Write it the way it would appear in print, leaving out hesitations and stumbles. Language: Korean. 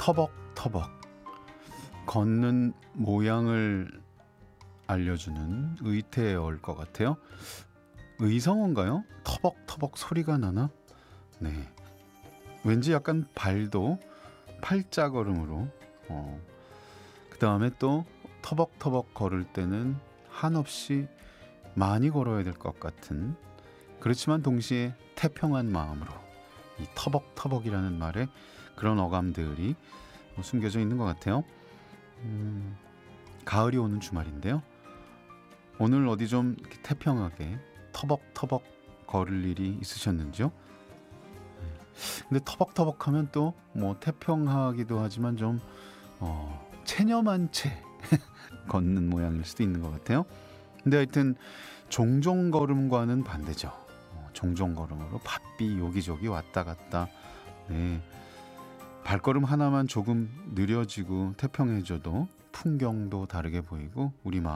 터벅터벅 걷는 모양을 알려주는 의태어일 것 같아요. 의성어인가요? 터벅터벅 소리가 나나? 네. 왠지 약간 발도 팔자걸음으로 그 다음에 또 터벅터벅 걸을 때는 한없이 많이 걸어야 될 것 같은, 그렇지만 동시에 태평한 마음으로 이 터벅터벅이라는 말에 그런 어감들이 숨겨져 있는 것 같아요. 가을이 오는 주말인데요. 오늘 어디 좀 이렇게 태평하게 터벅터벅 걸을 일이 있으셨는지요? 근데 터벅터벅 하면 또 뭐 태평하기도 하지만 좀 체념한 채 걷는 모양일 수도 있는 것 같아요. 근데 하여튼 종종걸음과는 반대죠. 종종걸음으로 바삐 요기저기 왔다 갔다. 네. 발걸음 하나만 조금 느려지고 태평해져도 풍경도 다르게 보이고 우리 마음